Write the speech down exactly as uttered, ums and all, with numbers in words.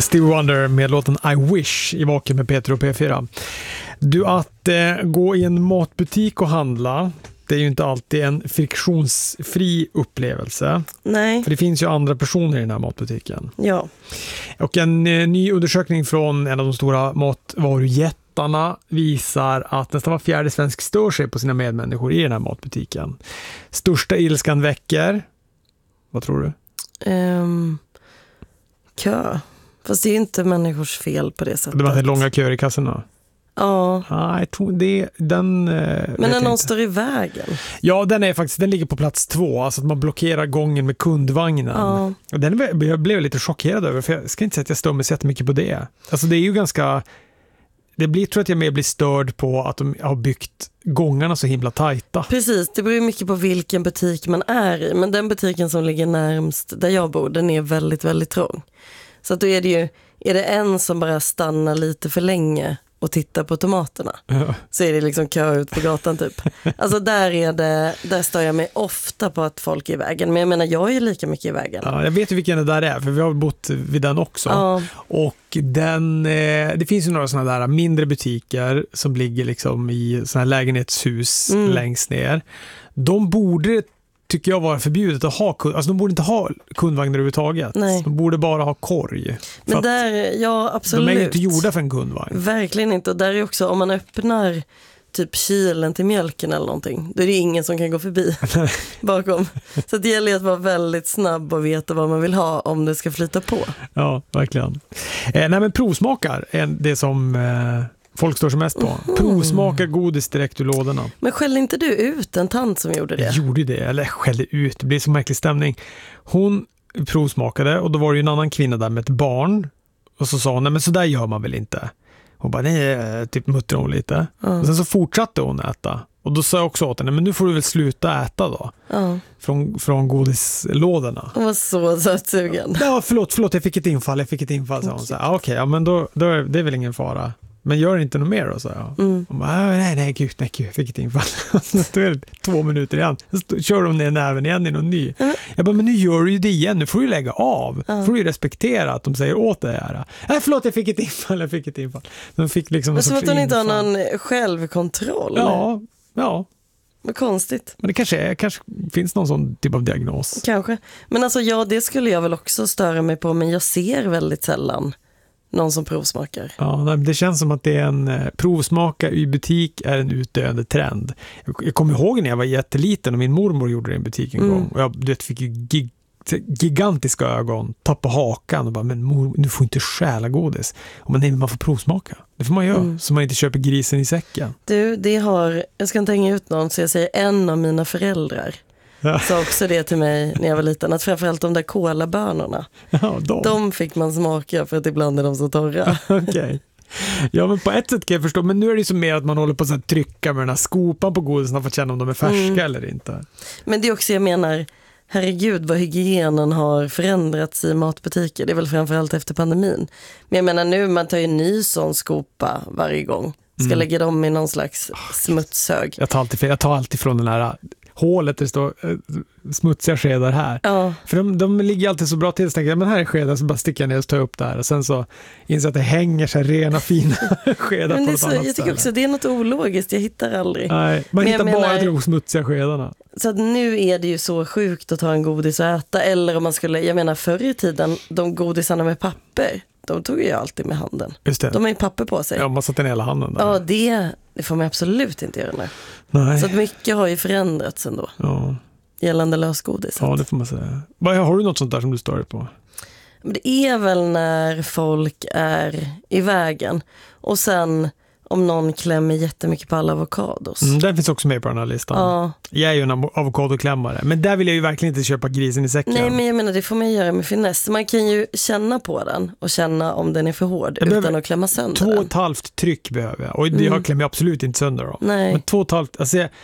Stevie Wonder med låten I Wish i Vaken med Peter och P fyra. Du, att eh, gå i en matbutik och handla, det är ju inte alltid en friktionsfri upplevelse. Nej. För det finns ju andra personer i den här matbutiken. Ja. Och en eh, ny undersökning från en av de stora matvarujättarna visar att nästan var fjärde svensk stör sig på sina medmänniskor i den här matbutiken. Största ilskan väcker, vad tror du? Um, kö. Fast det är ju inte människors fel på det sättet. Det var långa köer i kassorna. Ja. Ah, jag tror det, den, Men när någon inte. står i vägen. Ja, den är faktiskt, den ligger på plats två. Alltså att man blockerar gången med kundvagnen. Ja. Och den jag blev lite chockerad över, för jag ska inte säga att jag stör mig så jättemycket på det. Alltså det är ju ganska... Det blir, tror jag att jag mer blir störd på att de har byggt gångarna så himla tajta. Precis, det beror ju mycket på vilken butik man är i. Men den butiken som ligger närmst där jag bor, den är väldigt, väldigt trång. Så att då är det ju, är det en som bara stannar lite för länge och tittar på tomaterna, Ja. så är det liksom kö ut på gatan typ. Alltså där är det, där står jag mig ofta på att folk är i vägen. Men jag menar, jag är ju lika mycket i vägen. Ja, jag vet ju vilken det där är, för vi har bott vid den också. Ja. Och den, eh, det finns ju några sådana där mindre butiker som ligger liksom i sådana här lägenhetshus Mm. längst längst ner. De borde, tycker jag, vara förbjudet att ha kund, alltså de borde inte ha kundvagnar överhuvudtaget. Nej. De borde bara ha korg. För Men att där, ja absolut. de är ju inte gjorda för en kundvagn. Verkligen inte. Och där är också, om man öppnar typ kylen till mjölken eller någonting, då är det ingen som kan gå förbi bakom. Så det gäller att vara väldigt snabb och veta vad man vill ha om det ska flyta på. Ja, verkligen. Eh, nej men provsmakar är det som eh, folk står som mest på. Mm. Provsmakar godis direkt ur lådorna. Men skällde inte du ut en tant som gjorde det? Jag gjorde det, eller skällde ut. Det blev så märklig stämning. Hon provsmakade och då var det ju en annan kvinna där med ett barn. Och så sa hon, nej men så där gör man väl inte. Hon bara, nej, typ muttrade hon lite. Ja. Och sen så fortsatte hon äta. Och då sa jag också åt henne, men nu får du väl sluta äta då. Ja. Från, från godislådorna. Hon var så sötsugen. Ja, förlåt, förlåt, jag fick ett infall, jag fick ett infall, sa hon. Så här, ah, okej, okay, ja men då, då är det är väl ingen fara. Men gör inte något mer då, sa jag. Mm. Hon bara, nej, nej, gud, nej, gud, jag fick ett infall. Då är det två minuter igen. Så kör de ner näven igen i någon ny. Mm. Jag bara, men nu gör du ju det igen, nu får du lägga av. Ja. Får du ju respektera att de säger åt det här. Nej, förlåt, jag fick ett infall, jag fick ett infall. De fick liksom Men någon som sorts att hon inte har infall. någon självkontroll. Ja, ja. Vad konstigt. Men det kanske, är, kanske finns någon sån typ av diagnos. Kanske. Men alltså ja, det skulle jag väl också störa mig på, men jag ser väldigt sällan någon som provsmakar. Ja, nej, det känns som att det är en eh, provsmaka i butik är en utdöende trend. Jag, jag kommer ihåg när jag var jätteliten och min mormor gjorde det i en butik en Mm. gång. Och jag du vet, fick ju gig, gigantiska ögon, tappa hakan och bara, men mor, du får inte stjäla godis. Och man, nej, man får provsmaka. Det får man göra, Mm. så man inte köper grisen i säcken. Du, det har, jag ska inte hänga ut någon, så jag säger en av mina föräldrar Ja. sa också det till mig när jag var liten, att framförallt de där kolabönorna, Ja, de. de fick man smaka för att ibland är de så torra. Okej. Ja, men på ett sätt kan jag förstå, men nu är det ju så mer att man håller på att så här trycka med den här skopan på godisen för att känna om de är färska Mm. eller inte. Men det är också, jag menar, herregud vad hygienen har förändrats i matbutiker. Det är väl framförallt efter pandemin. Men jag menar nu, man tar ju en ny sån skopa varje gång. Ska Mm. lägga dem i någon slags smutshög. Jag tar alltid, jag tar alltid från den här hålet där det står eh, smutsiga skedar här. Ja, För de, de ligger alltid så bra till, så tänker jag, men här är skedar, så bara sticker jag ner och tar upp det här. Och sen så inser jag att det hänger så här rena, fina skedar men på det är något så, annat jag tycker ställe. också det är något ologiskt, jag hittar aldrig. Nej, man Men jag hittar bara menar- de smutsiga skedarna. Så att nu är det ju så sjukt att ta en godis och äta. Eller om man skulle, jag menar förr i tiden, de godisarna med papper, de tog jag alltid med handen. Just det. De har ju papper på sig. Ja, man satte ner hela handen där. Ja, det, det får man absolut inte göra nu. Nej. Så att mycket har ju förändrats ändå, Ja. gällande lösgodis. ja, det får man säga. Vad, har du något sånt där som du stör dig på? Men det är väl när folk är i vägen och sen om någon klämmer jättemycket på alla avokados. Mm, den finns också med på den här listan. Ja. Jag är ju en avo- avokadoklämmare, men där vill jag ju verkligen inte köpa grisen i säcken. Nej, men jag menar det får man göra med finess. Man kan ju känna på den och känna om den är för hård Jag utan behöver att klämma sönder Två och den. ett halvt tryck behöver jag. Och Mm. jag klämmer absolut inte sönder dem. Nej. Men två och ett halvt, alltså jag,